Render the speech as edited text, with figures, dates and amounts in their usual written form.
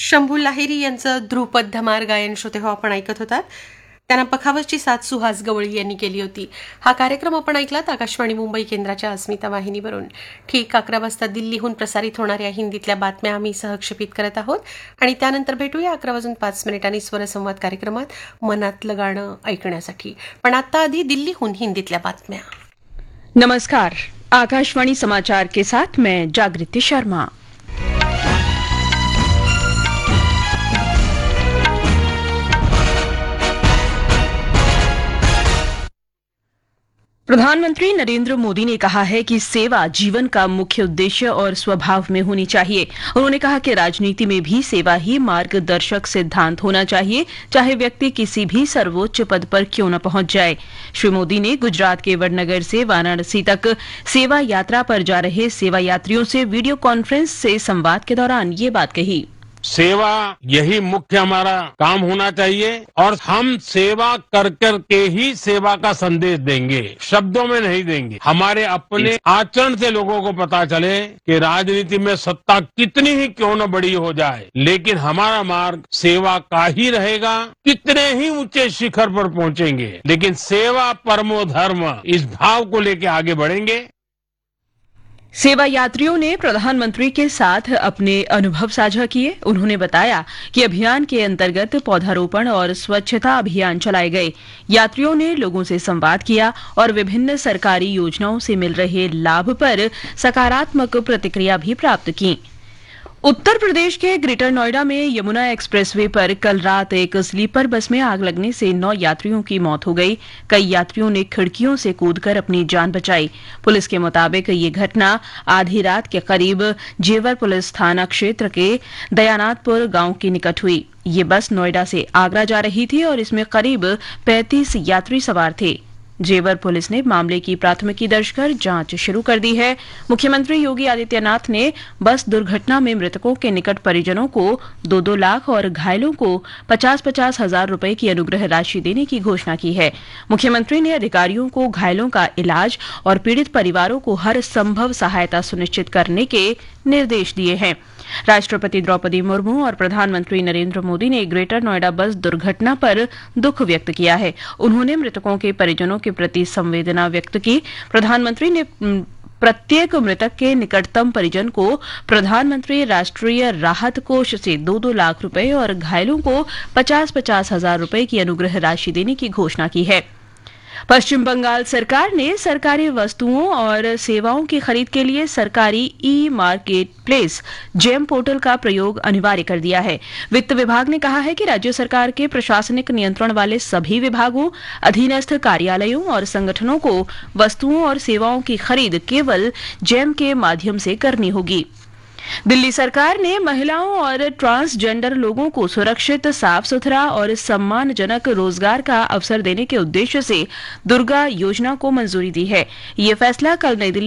शंभू लाहिरी यांचं ध्रुपद धमार गायन श्रोते हो आपण ऐकत होतात. त्यांना पखावजची साथ सुहास गवळी यांनी केली होती. हा कार्यक्रम आपण ऐकलात आकाशवाणी मुंबई केंद्राच्या अस्मिता वाहिनीवरून. ठीक 11 वाजता दिल्लीहून प्रसारित होणाऱ्या हिंदीतल्या बातम्या आम्ही सहक्षेपित करत आहोत आणि त्यानंतर भेटूया 11:05 स्वरसंवाद कार्यक्रमात मनातलं गाणं ऐकण्यासाठी. पण आता आधी दिल्लीहून हिंदीतल्या बातम्या. नमस्कार, आकाशवाणी समाचार के साथ मैं जागृति शर्मा. प्रधानमंत्री नरेंद्र मोदी ने कहा है कि सेवा जीवन का मुख्य उद्देश्य और स्वभाव में होनी चाहिए. उन्होंने कहा कि राजनीति में भी सेवा ही मार्गदर्शक सिद्धांत होना चाहिए, चाहे व्यक्ति किसी भी सर्वोच्च पद पर क्यों न पहुंच जाए. श्री मोदी ने गुजरात के वडनगर से वाराणसी तक सेवा यात्रा पर जा रहे सेवा यात्रियों से वीडियो कॉन्फ्रेंस से संवाद के दौरान ये बात कही. सेवा यही मुख्य हमारा काम होना चाहिए और हम सेवा कर कर के ही सेवा का संदेश देंगे, शब्दों में नहीं देंगे. हमारे अपने आचरण से लोगों को पता चले कि राजनीति में सत्ता कितनी ही क्यों न बड़ी हो जाए, लेकिन हमारा मार्ग सेवा का ही रहेगा. कितने ही ऊंचे शिखर पर पहुंचेंगे, लेकिन सेवा परमो धर्म इस भाव को लेकर आगे बढ़ेंगे. सेवा यात्रियों ने प्रधानमंत्री के साथ अपने अनुभव साझा किए. उन्होंने बताया कि अभियान के अंतर्गत पौधारोपण और स्वच्छता अभियान चलाए गए. यात्रियों ने लोगों से संवाद किया और विभिन्न सरकारी योजनाओं से मिल रहे लाभ पर सकारात्मक प्रतिक्रिया भी प्राप्त की. उत्तर प्रदेश के ग्रेटर नोएडा में यमुना एक्सप्रेसवे पर कल रात एक स्लीपर बस में आग लगने से 9 यात्रियों की मौत हो गई. कई यात्रियों ने खिड़कियों से कूदकर अपनी जान बचाई. पुलिस के मुताबिक ये घटना आधी रात के करीब जेवर पुलिस थाना क्षेत्र के दयानाथपुर गांव के निकट हुई. ये बस नोएडा से आगरा जा रही थी और इसमें करीब 35 यात्री सवार थे. जेवर पुलिस ने मामले की प्राथमिकी दर्ज कर जांच शुरू कर दी है. मुख्यमंत्री योगी आदित्यनाथ ने बस दुर्घटना में मृतकों के निकट परिजनों को 2-2 लाख और घायलों को 50-50 हजार रुपए की अनुग्रह राशि देने की घोषणा की है. मुख्यमंत्री ने अधिकारियों को घायलों का इलाज और पीड़ित परिवारों को हर संभव सहायता सुनिश्चित करने के निर्देश दिए हैं. राष्ट्रपति द्रौपदी मुर्मू और प्रधानमंत्री नरेंद्र मोदी ने ग्रेटर नोएडा बस दुर्घटना पर दुख व्यक्त किया है. उन्होंने मृतकों के परिजनों के प्रति संवेदना व्यक्त की. प्रधानमंत्री ने प्रत्येक मृतक के निकटतम परिजन को प्रधानमंत्री राष्ट्रीय राहत कोष से 2-2 लाख रुपए और घायलों को 50-50 हजार रुपए की अनुग्रह राशि देने की घोषणा की है. पश्चिम बंगाल सरकार ने सरकारी वस्तुओं और सेवाओं की खरीद के लिए सरकारी ई मार्केट प्लेस जेम पोर्टल का प्रयोग अनिवार्य कर दिया है. वित्त विभाग ने कहा है कि राज्य सरकार के प्रशासनिक नियंत्रण वाले सभी विभागों, अधीनस्थ कार्यालयों और संगठनों को वस्तुओं और सेवाओं की खरीद केवल जेम के माध्यम से करनी होगी. दिल्ली सरकार ने महिलाओं और ट्रांसजेंडर लोगों को सुरक्षित, साफ सुथरा और सम्मानजनक रोजगार का अवसर देने के उद्देश्य से दुर्गा योजना को मंजूरी दी है. ये फैसला कल नई दिल्ली